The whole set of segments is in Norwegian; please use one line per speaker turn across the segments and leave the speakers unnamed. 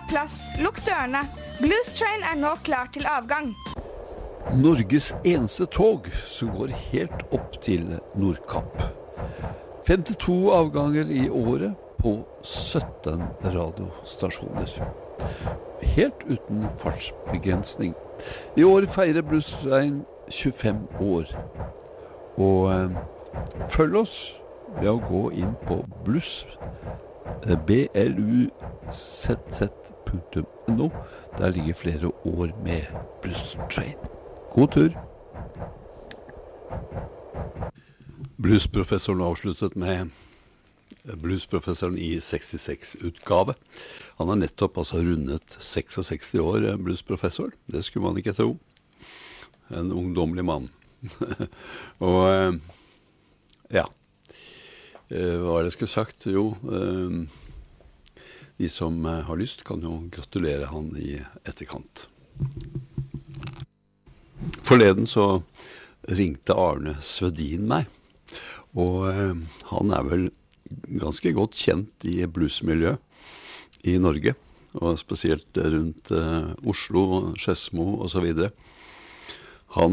plass, lukk dørene. Blues Train nå klar til avgang.
Norges eneste tog som går helt opp til Nordkapp. 52 avganger i året på 17 radiostasjoner. Helt uten fartsbegrensning. I år feirer Blues Train 25 år. Og følg oss ved å gå inn på bluzz.no. Der ligger flere år med Blues Train. God tur! Bluesprofessoren avsluttet med Bluesprofessoren i 66-utgave. Han har nettopp rundet 66 år, bluesprofessor. Det skulle man ikke tro. En ungdomlig mann. Og ja, hva var det jeg skulle sagt? Jo, de som har lyst kan jo gratulere han i etterkant. Forleden så ringte Arne Svedin meg, og han er vel ganske godt kjent i bluesmiljø i Norge, og spesielt rundt Oslo, Skedsmo og så videre. Han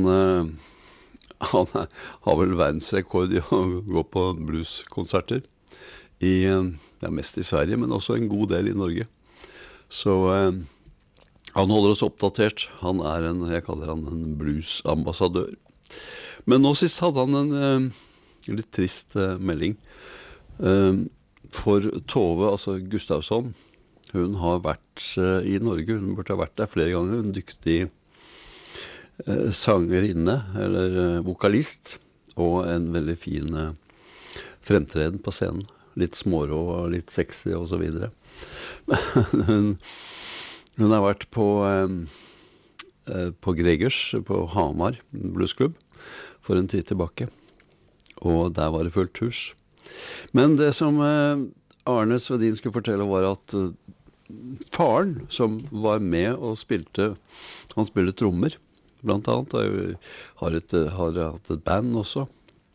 har vel verdensrekord i å gå på blueskonserter, mest i Sverige, men også en god del i Norge. Så han holder oss oppdatert. Han er jeg kaller han en bluesambassadør. Men nå sist hadde han en litt trist melding. For Tove, altså Gustavsson, hun har vært i Norge, hun burde ha vært der flere ganger, hun dyktig sangerinne, eller vokalist, og en veldig fin fremtreden på scenen. Litt smårå og litt sexy og så videre. Hun har vært på Gregers, på Hamar bluesklubb, for en tid tilbake. Og der var det fullt hus. Men det som Arne Svedin skulle fortelle var at faren som var med og spilte, han spilte trommer, blant annet, har hatt et band også.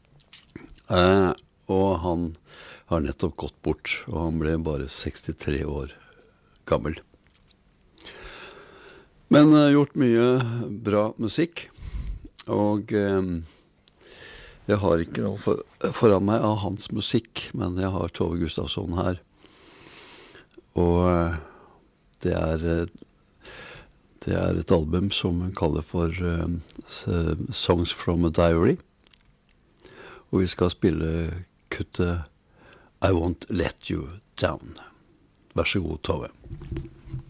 Og han har nettopp gått bort, og han ble bare 63 år gammel. Men gjort mye bra musikk, og jeg har ikke noe foran meg av hans musikk, men jeg har Tove Gustavsson her. Og det er et album som hun kaller for Songs from a Diary, og vi skal spille kuttet I Won't Let You Down. Vær så god, Tove.